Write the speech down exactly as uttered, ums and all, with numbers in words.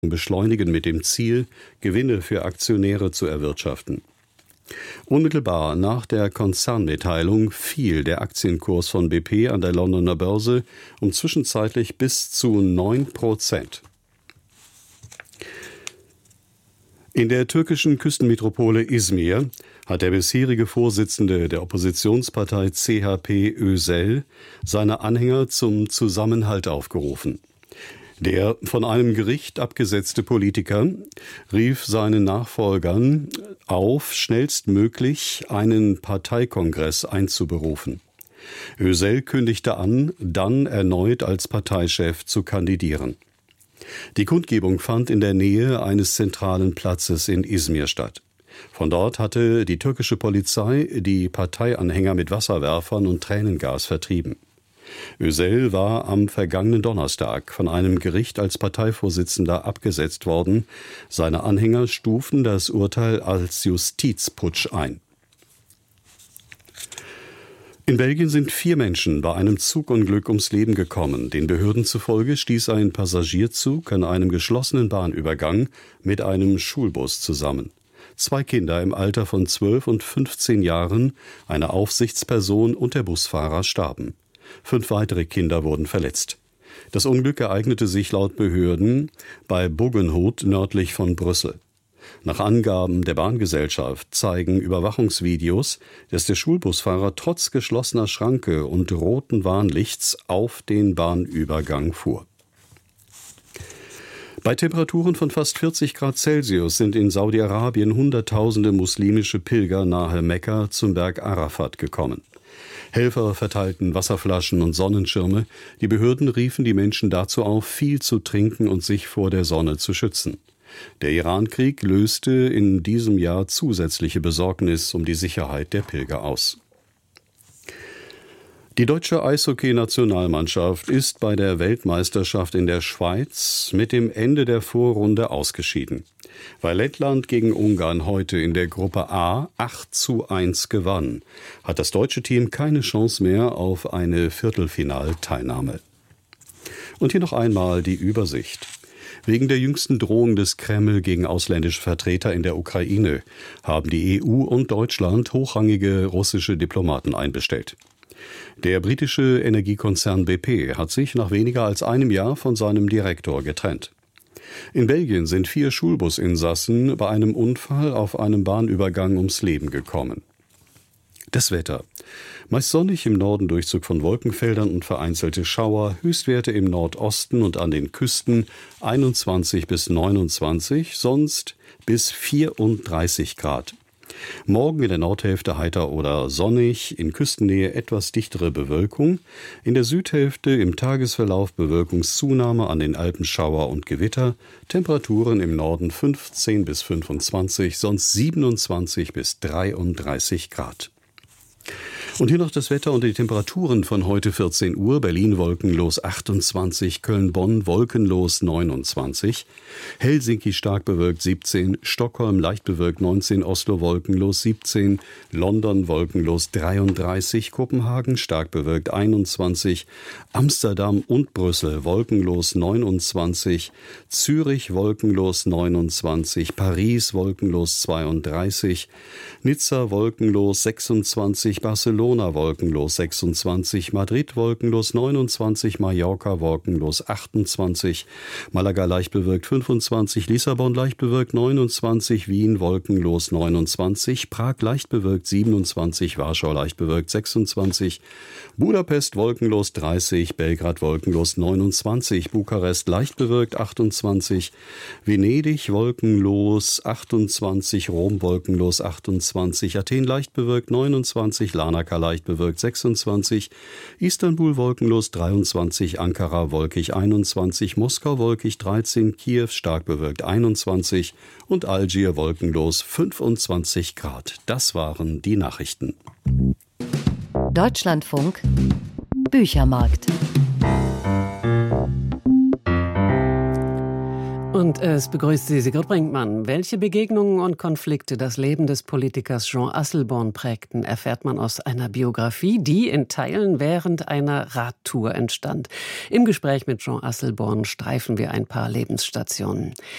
beschleunigen mit dem Ziel, Gewinne für Aktionäre zu erwirtschaften. Unmittelbar nach der Konzernmitteilung fiel der Aktienkurs von B P an der Londoner Börse um zwischenzeitlich bis zu neun Prozent. In der türkischen Küstenmetropole Izmir hat der bisherige Vorsitzende der Oppositionspartei C H P Özel seine Anhänger zum Zusammenhalt aufgerufen. Der von einem Gericht abgesetzte Politiker rief seinen Nachfolgern auf, schnellstmöglich einen Parteikongress einzuberufen. Özel kündigte an, dann erneut als Parteichef zu kandidieren. Die Kundgebung fand in der Nähe eines zentralen Platzes in Izmir statt. Von dort hatte die türkische Polizei die Parteianhänger mit Wasserwerfern und Tränengas vertrieben. Özel war am vergangenen Donnerstag von einem Gericht als Parteivorsitzender abgesetzt worden. Seine Anhänger stufen das Urteil als Justizputsch ein. In Belgien sind vier Menschen bei einem Zugunglück ums Leben gekommen. Den Behörden zufolge stieß ein Passagierzug an einem geschlossenen Bahnübergang mit einem Schulbus zusammen. Zwei Kinder im Alter von zwölf und fünfzehn Jahren, eine Aufsichtsperson und der Busfahrer starben. Fünf weitere Kinder wurden verletzt. Das Unglück ereignete sich laut Behörden bei Buggenhout nördlich von Brüssel. Nach Angaben der Bahngesellschaft zeigen Überwachungsvideos, dass der Schulbusfahrer trotz geschlossener Schranke und roten Warnlichts auf den Bahnübergang fuhr. Bei Temperaturen von fast vierzig Grad Celsius sind in Saudi-Arabien Hunderttausende muslimische Pilger nahe Mekka zum Berg Arafat gekommen. Helfer verteilten Wasserflaschen und Sonnenschirme. Die Behörden riefen die Menschen dazu auf, viel zu trinken und sich vor der Sonne zu schützen. Der Irankrieg löste in diesem Jahr zusätzliche Besorgnis um die Sicherheit der Pilger aus. Die deutsche Eishockey-Nationalmannschaft ist bei der Weltmeisterschaft in der Schweiz mit dem Ende der Vorrunde ausgeschieden. Weil Lettland gegen Ungarn heute in der Gruppe A acht zu eins gewann, hat das deutsche Team keine Chance mehr auf eine Viertelfinalteilnahme. Und hier noch einmal die Übersicht. Wegen der jüngsten Drohung des Kreml gegen ausländische Vertreter in der Ukraine haben die E U und Deutschland hochrangige russische Diplomaten einbestellt. Der britische Energiekonzern B P hat sich nach weniger als einem Jahr von seinem Direktor getrennt. In Belgien sind vier Schulbusinsassen bei einem Unfall auf einem Bahnübergang ums Leben gekommen. Das Wetter. Meist sonnig, im Norden Durchzug von Wolkenfeldern und vereinzelte Schauer, Höchstwerte im Nordosten und an den Küsten einundzwanzig bis neunundzwanzig, sonst bis vierunddreißig Grad. Morgen in der Nordhälfte heiter oder sonnig, in Küstennähe etwas dichtere Bewölkung, in der Südhälfte im Tagesverlauf Bewölkungszunahme, an den Alpen Schauer und Gewitter, Temperaturen im Norden fünfzehn bis fünfundzwanzig, sonst siebenundzwanzig bis dreiunddreißig Grad. Und hier noch das Wetter und die Temperaturen von heute vierzehn Uhr. Berlin wolkenlos achtundzwanzig, Köln-Bonn wolkenlos neunundzwanzig, Helsinki stark bewölkt siebzehn, Stockholm leicht bewölkt neunzehn, Oslo wolkenlos siebzehn, London wolkenlos dreiunddreißig, Kopenhagen stark bewölkt einundzwanzig, Amsterdam und Brüssel wolkenlos neunundzwanzig, Zürich wolkenlos neunundzwanzig, Paris wolkenlos zweiunddreißig, Nizza wolkenlos sechsundzwanzig, Barcelona wolkenlos sechsundzwanzig, Madrid wolkenlos neunundzwanzig, Mallorca wolkenlos achtundzwanzig, Malaga leicht bewölkt fünfundzwanzig, Lissabon leicht bewölkt neunundzwanzig, Wien wolkenlos neunundzwanzig, Prag leicht bewölkt siebenundzwanzig, Warschau leicht bewölkt sechsundzwanzig, Budapest wolkenlos dreißig, Belgrad wolkenlos neunundzwanzig, Bukarest leicht bewölkt achtundzwanzig, Venedig wolkenlos achtundzwanzig, Rom wolkenlos achtundzwanzig, Athen leicht bewölkt neunundzwanzig, Larnaca leicht bewölkt sechsundzwanzig, Istanbul wolkenlos dreiundzwanzig, Ankara wolkig einundzwanzig, Moskau wolkig dreizehn, Kiew stark bewölkt einundzwanzig und Algier wolkenlos fünfundzwanzig Grad. Das waren die Nachrichten. Deutschlandfunk Büchermarkt. Und es begrüßt Sie Sigrid Brinkmann. Welche Begegnungen und Konflikte das Leben des Politikers Jean Asselborn prägten, erfährt man aus einer Biografie, die in Teilen während einer Radtour entstand. Im Gespräch mit Jean Asselborn streifen wir ein paar Lebensstationen.